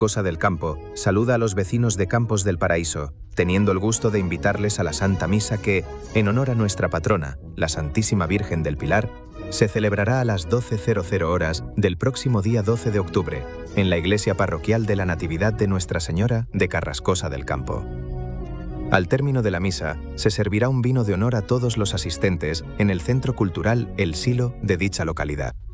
Cosa del Campo saluda a los vecinos de Campos del Paraíso, teniendo el gusto de invitarles a la Santa Misa que, en honor a nuestra patrona, la Santísima Virgen del Pilar, se celebrará a las 12:00 horas del próximo día 12 de octubre, en la Iglesia Parroquial de la Natividad de Nuestra Señora de Carrascosa del Campo. Al término de la misa, se servirá un vino de honor a todos los asistentes en el Centro Cultural El Silo de dicha localidad.